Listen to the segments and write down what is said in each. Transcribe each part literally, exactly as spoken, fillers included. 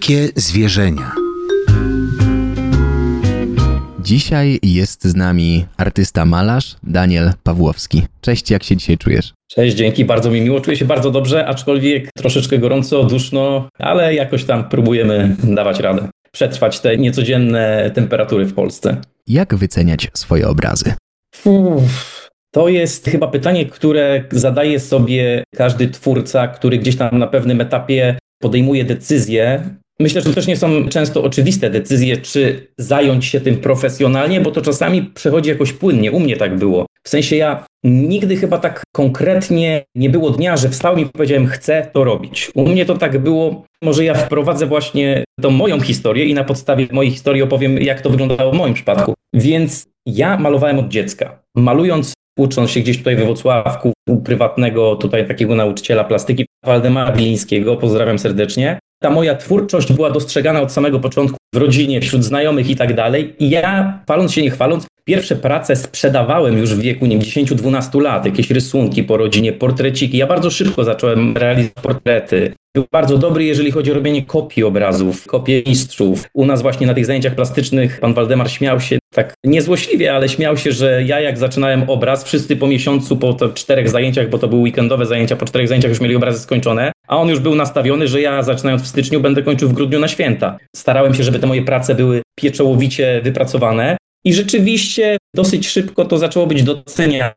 Dzikie zwierzenia. Dzisiaj jest z nami artysta malarz Daniel Pawłowski. Cześć, jak się dzisiaj czujesz? Cześć, dzięki, bardzo mi miło, czuję się bardzo dobrze, aczkolwiek troszeczkę gorąco, duszno, ale jakoś tam próbujemy dawać radę, przetrwać te niecodzienne temperatury w Polsce. Jak wyceniać swoje obrazy? Uff, to jest chyba pytanie, które zadaje sobie każdy twórca, który gdzieś tam na pewnym etapie podejmuje decyzję. Myślę, że to też nie są często oczywiste decyzje, czy zająć się tym profesjonalnie, bo to czasami przechodzi jakoś płynnie. U mnie tak było. W sensie ja nigdy chyba tak konkretnie nie było dnia, że wstałem i powiedziałem, chcę to robić. U mnie to tak było, może ja wprowadzę właśnie tą moją historię i na podstawie mojej historii opowiem, jak to wyglądało w moim przypadku. Więc ja malowałem od dziecka. Malując, ucząc się gdzieś tutaj we Włocławku, u prywatnego tutaj takiego nauczyciela plastyki, Waldemara Bilińskiego, pozdrawiam serdecznie. Ta moja twórczość była dostrzegana od samego początku w rodzinie, wśród znajomych i tak dalej. I ja, chwaląc się nie chwaląc, pierwsze prace sprzedawałem już w wieku, nie wiem, dziesięć dwanaście lat, jakieś rysunki po rodzinie, portreciki. Ja bardzo szybko zacząłem realizować portrety. Był bardzo dobry, jeżeli chodzi o robienie kopii obrazów, kopie mistrzów. U nas właśnie na tych zajęciach plastycznych pan Waldemar śmiał się, tak niezłośliwie, ale śmiał się, że ja jak zaczynałem obraz, wszyscy po miesiącu, po to czterech zajęciach, bo to były weekendowe zajęcia, po czterech zajęciach już mieli obrazy skończone, a on już był nastawiony, że ja zaczynając w styczniu będę kończył w grudniu na święta. Starałem się, żeby te moje prace były pieczołowicie wypracowane. I rzeczywiście dosyć szybko to zaczęło być doceniane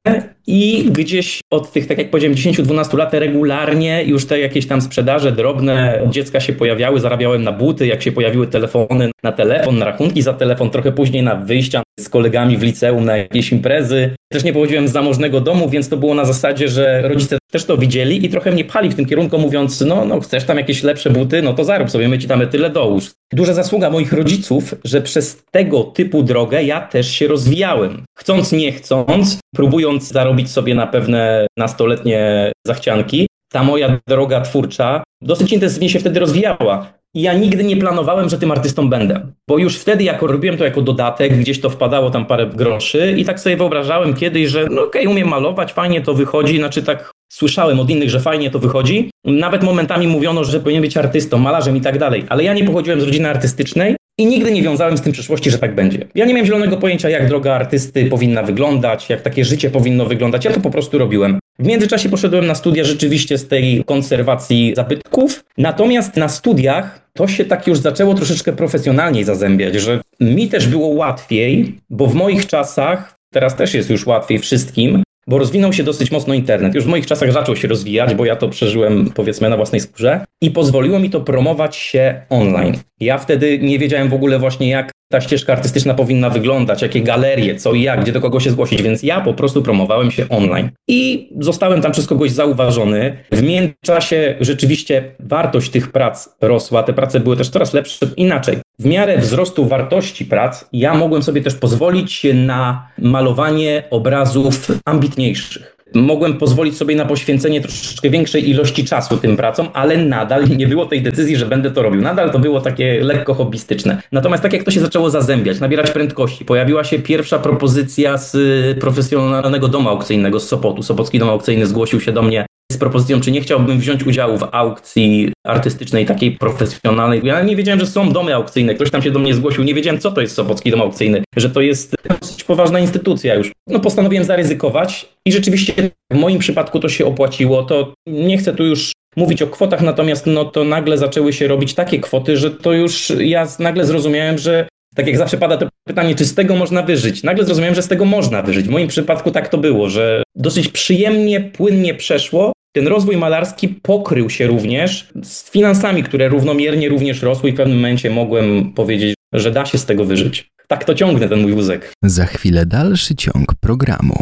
i gdzieś od tych, tak jak powiedziałem, dziesięć dwanaście lat regularnie już te jakieś tam sprzedaże drobne od dziecka się pojawiały, zarabiałem na buty, jak się pojawiły telefony na telefon, na rachunki za telefon, trochę później na wyjścia z kolegami w liceum na jakieś imprezy. Też nie pochodziłem z zamożnego domu, więc to było na zasadzie, że rodzice też to widzieli i trochę mnie pchali w tym kierunku, mówiąc, no, no chcesz tam jakieś lepsze buty, no to zarób sobie, my ci damy tyle dołóż. Duża zasługa moich rodziców, że przez tego typu drogę ja też się rozwijałem. Chcąc, nie chcąc, próbując zarobić sobie na pewne nastoletnie zachcianki, ta moja droga twórcza dosyć intensywnie się wtedy rozwijała. I ja nigdy nie planowałem, że tym artystą będę, bo już wtedy, jak robiłem to jako dodatek, gdzieś to wpadało tam parę groszy i tak sobie wyobrażałem kiedyś, że no okej, okay, umiem malować, fajnie to wychodzi, znaczy tak słyszałem od innych, że fajnie to wychodzi. Nawet momentami mówiono, że powinien być artystą, malarzem i tak dalej, ale ja nie pochodziłem z rodziny artystycznej i nigdy nie wiązałem z tym przyszłości, że tak będzie. Ja nie miałem zielonego pojęcia, jak droga artysty powinna wyglądać, jak takie życie powinno wyglądać, ja to po prostu robiłem. W międzyczasie poszedłem na studia rzeczywiście z tej konserwacji zabytków, natomiast na studiach to się tak już zaczęło troszeczkę profesjonalniej zazębiać, że mi też było łatwiej, bo w moich czasach, teraz też jest już łatwiej wszystkim, bo rozwinął się dosyć mocno internet. Już w moich czasach zaczął się rozwijać, bo ja to przeżyłem, powiedzmy, na własnej skórze i pozwoliło mi to promować się online. Ja wtedy nie wiedziałem w ogóle właśnie, jak ta ścieżka artystyczna powinna wyglądać, jakie galerie, co i jak, gdzie do kogo się zgłosić, więc ja po prostu promowałem się online. I zostałem tam przez kogoś zauważony. W międzyczasie rzeczywiście wartość tych prac rosła, te prace były też coraz lepsze. Inaczej, w miarę wzrostu wartości prac ja mogłem sobie też pozwolić na malowanie obrazów ambitniejszych. Mogłem pozwolić sobie na poświęcenie troszeczkę większej ilości czasu tym pracom, ale nadal nie było tej decyzji, że będę to robił. Nadal to było takie lekko hobbystyczne. Natomiast tak jak to się zaczęło zazębiać, nabierać prędkości, pojawiła się pierwsza propozycja z profesjonalnego domu aukcyjnego z Sopotu. Sopocki Dom Aukcyjny zgłosił się do mnie z propozycją, czy nie chciałbym wziąć udziału w aukcji artystycznej, takiej profesjonalnej. Ja nie wiedziałem, że są domy aukcyjne. Ktoś tam się do mnie zgłosił. Nie wiedziałem, co to jest Sopocki Dom Aukcyjny. Że to jest dosyć poważna instytucja już. No postanowiłem zaryzykować i rzeczywiście w moim przypadku to się opłaciło. To nie chcę tu już mówić o kwotach, natomiast no to nagle zaczęły się robić takie kwoty, że to już ja nagle zrozumiałem, że tak jak zawsze pada to pytanie, czy z tego można wyżyć. Nagle zrozumiałem, że z tego można wyżyć. W moim przypadku tak to było, że dosyć przyjemnie, płynnie przeszło. Ten rozwój malarski pokrył się również z finansami, które równomiernie również rosły i w pewnym momencie mogłem powiedzieć, że da się z tego wyżyć. Tak to ciągnę ten mój wózek. Za chwilę dalszy ciąg programu.